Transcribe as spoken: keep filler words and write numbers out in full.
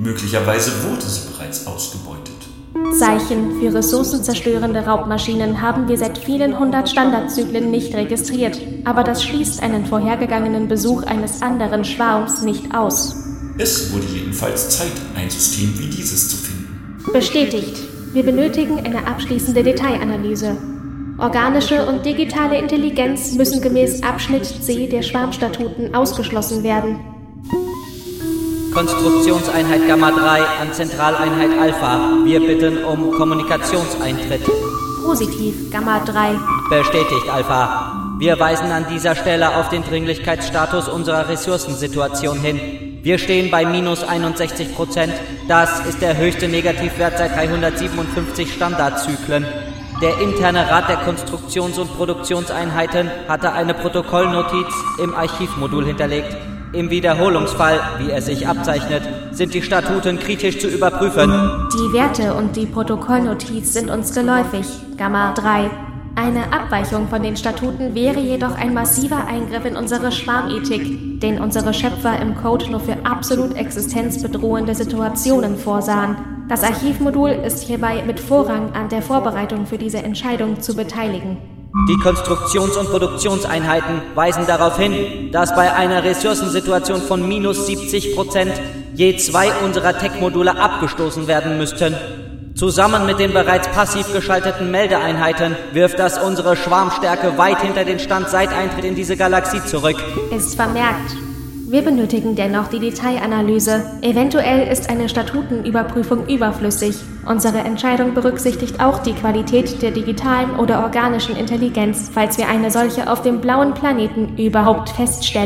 Möglicherweise wurde sie bereits ausgebeutet. Zeichen für ressourcenzerstörende Raubmaschinen haben wir seit vielen hundert Standardzyklen nicht registriert, aber das schließt einen vorhergegangenen Besuch eines anderen Schwarms nicht aus. Es wurde jedenfalls Zeit, ein System wie dieses zu finden. Bestätigt. Wir benötigen eine abschließende Detailanalyse. Organische und digitale Intelligenz müssen gemäß Abschnitt C der Schwarmstatuten ausgeschlossen werden. Konstruktionseinheit Gamma drei an Zentraleinheit Alpha. Wir bitten um Kommunikationseintritt. Positiv, Gamma drei. Bestätigt, Alpha. Wir weisen an dieser Stelle auf den Dringlichkeitsstatus unserer Ressourcensituation hin. Wir stehen bei minus einundsechzig Prozent. Das ist der höchste Negativwert seit dreihundertsiebenundfünfzig Standardzyklen. Der interne Rat der Konstruktions- und Produktionseinheiten hatte eine Protokollnotiz im Archivmodul hinterlegt. Im Wiederholungsfall, wie er sich abzeichnet, sind die Statuten kritisch zu überprüfen. Die Werte und die Protokollnotiz sind uns geläufig, Gamma drei. Eine Abweichung von den Statuten wäre jedoch ein massiver Eingriff in unsere Schwarmethik, den unsere Schöpfer im Code nur für absolut existenzbedrohende Situationen vorsahen. Das Archivmodul ist hierbei mit Vorrang an der Vorbereitung für diese Entscheidung zu beteiligen. Die Konstruktions- und Produktionseinheiten weisen darauf hin, dass bei einer Ressourcensituation von minus siebzig Prozent je zwei unserer Tech-Module abgestoßen werden müssten. Zusammen mit den bereits passiv geschalteten Meldeeinheiten wirft das unsere Schwarmstärke weit hinter den Stand seit Eintritt in diese Galaxie zurück. Ist vermerkt. Wir benötigen dennoch die Detailanalyse. Eventuell ist eine Statutenüberprüfung überflüssig. Unsere Entscheidung berücksichtigt auch die Qualität der digitalen oder organischen Intelligenz, falls wir eine solche auf dem blauen Planeten überhaupt feststellen.